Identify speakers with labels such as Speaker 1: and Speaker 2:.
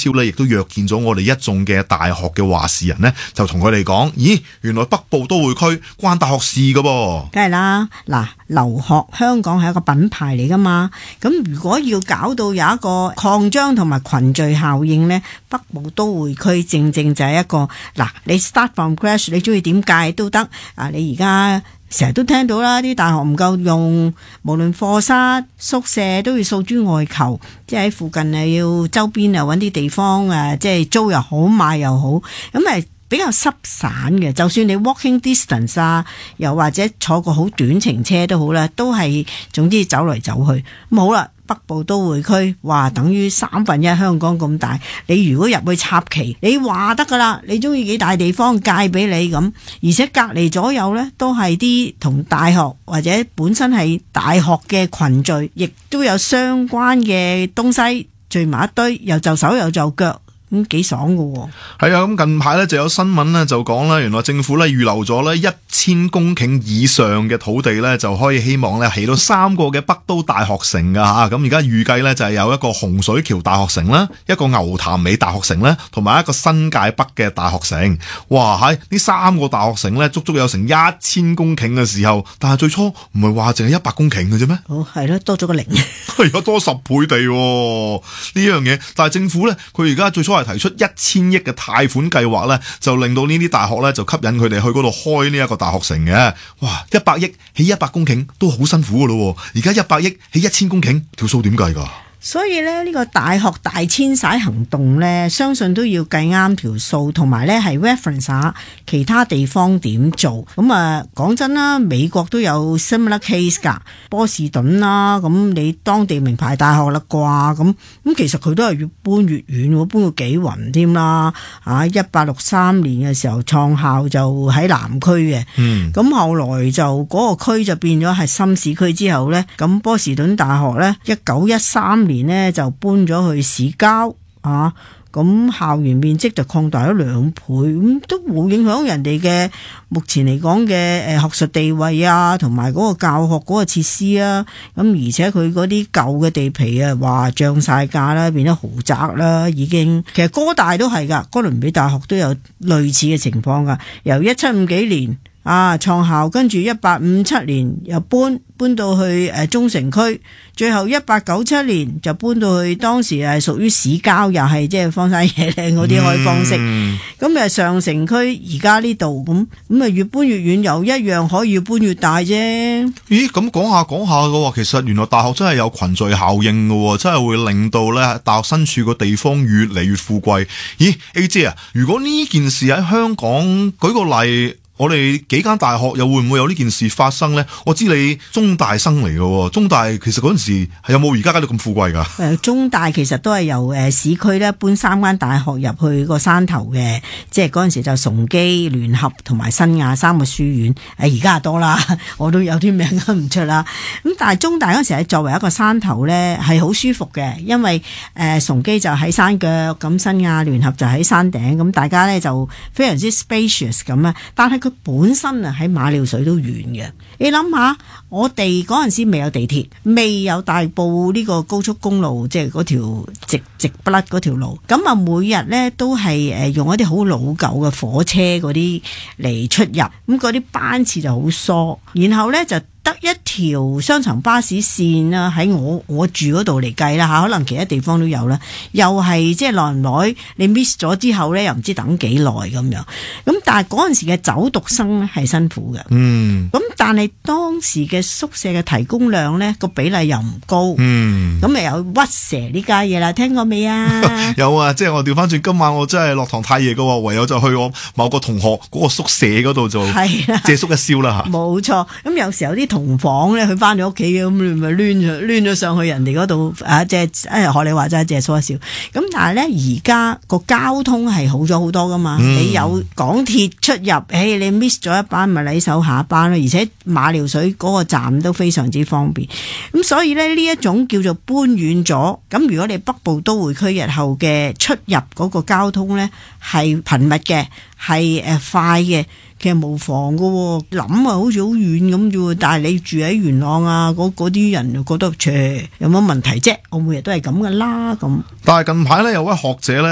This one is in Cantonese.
Speaker 1: 超呢亦都約見咗我哋一眾嘅大學嘅話事人呢，就同佢哋講，咦，原來北部都會區關大學事噶噃。
Speaker 2: 梗係啦，嗱，留學香港係一個品牌嚟噶嘛，咁如果要搞到有一個擴張同埋群聚效應呢，北部都會區正正就係一個，嗱，你 start from crash， 你中意點計都得啊！你而家成日都聽到啦，啲大學唔夠用，無論課室、宿舍都要訴諸外求，即係喺附近要周邊揾啲地方即係租又好買又好，咁比較濕散嘅。就算你 walking distance 啊，又或者坐個好短程車都好啦，都係總之走嚟走去。咁好啦，北部都會區話等於1/3香港咁大，你如果入去插旗，你話得噶啦，你中意幾大地方界俾你咁，而且隔離左右呢，都係啲同大學或者本身係大學嘅群聚，亦都有相關嘅東西聚埋一堆，又就手又就腳。咁幾爽㗎喎。
Speaker 1: 係啊，咁近排咧就有新聞咧就講啦，原來政府咧預留咗咧1000公頃以上嘅土地咧，就可以希望咧起到3個嘅北都大學城噶吓。咁而家預計咧就係有一個洪水橋大學城啦，一個牛潭尾大學城咧，同埋一個新界北嘅大學城。哇，喺呢3個大學城咧，足足有成1000公頃嘅時候，但係最初唔係話淨係100公頃嘅啫咩？
Speaker 2: 哦，係咯，多咗個零。
Speaker 1: 而家多10倍地呢樣嘢，但係政府咧，佢而家最初係提出1000億嘅貸款計劃咧，就令到呢啲大學咧就吸引佢哋去嗰度開呢一個大學城嘅。哇，100億起100公頃都好辛苦噶咯，而家100億起1000公頃，條數點計噶？
Speaker 2: 所以咧呢個大學大遷徙行動咧，相信都要計啱條數，同埋咧係 reference 下其他地方點做。咁講真啦，美國都有 similar case 㗎，波士頓啦，咁你當地名牌大學啦啩，咁其實佢都係越搬越遠，搬到幾雲添啦。1863年嘅時候創校就喺南區嘅，咁後來就嗰個區就變咗係深市區之後咧，咁波士頓大學咧1913年呢就搬咗去市郊咁校園面積就擴大咗2倍，咁都冇影響人哋嘅目前嚟講嘅學術地位啊，同埋嗰個教學嗰個設施啊，咁而且佢嗰啲舊嘅地皮啊，話漲晒價啦，變咗豪宅啦，已經。其實哥大都係噶，哥倫比大學都有類似嘅情況噶，由1750幾年創校，跟住1857年又搬到去中城區，最後1897年就搬到去當時係屬於市郊，又係即係荒山野嶺嗰啲開放式。咁上城區而家呢度咁越搬越遠，又一樣可以越搬越大啫。
Speaker 1: 咦，咁講下嘅喎，其實原來大學真係有群聚效應嘅喎，真係會令到咧大學身處個地方越嚟越富貴。咦 ，A 姐啊，如果呢件事喺香港，舉個例，我哋幾間大學又會唔會有呢件事發生呢？我知你中大生嚟嘅，中大其實嗰陣時係有冇而家搞到咁富貴噶？
Speaker 2: 中大其實都係由市區咧搬3間大學入去個山頭嘅，即係嗰陣時就崇基、聯合同埋新亞3個書院。而家多啦，我都有啲名噏唔出啦。咁但係中大嗰陣時係作為一個山頭咧，係好舒服嘅，因為崇基就喺山腳，咁新亞、聯合就喺山頂，咁大家咧就非常之 spacious 咁啊。但係佢本身喺馬料水都遠嘅，你諗下，我哋嗰陣時未有地鐵，未有大埔呢個高速公路，即係嗰條直不甩嗰條路，咁每日呢都係用一啲好老舊嘅火車嗰啲嚟出入，咁嗰啲班次就好疏，然後呢就得一條雙層巴士線啦，喺我住嗰度嚟計啦，可能其他地方都有啦，又係即係耐唔耐你 miss 咗之後咧，又唔知等幾耐咁樣。咁但係嗰陣時嘅走讀生咧係辛苦嘅，咁但係當時嘅宿舍嘅提供量咧個比例又唔高，咁咪有屈蛇呢家嘢啦，聽過未啊？
Speaker 1: 有啊，即係我調翻轉，今晚我真係落堂太夜嘅喎，唯有就去我某個同學嗰個宿舍嗰度就借宿一宵啦嚇。
Speaker 2: 冇錯，咁有時候啲同房咧，佢翻咗屋企咁，你咪攣咗上去人哋嗰度即係學你話齋借宿一宵。咁但係咧，而家個交通係好咗好多噶嘛，你有港鐵出入，你 miss 咗一班咪禮手下一班咯，而且馬料水嗰個站都非常之方便。咁所以咧呢一種叫做搬遠咗。咁如果你北部都會區日後嘅出入嗰個交通咧係頻密嘅，係快嘅。其實無妨噶，諗好似好遠咁啫，但係你住喺元朗啊，嗰啲人就覺得，有乜問題啫？我每日都係咁噶啦咁。
Speaker 1: 但係近排咧有位學者咧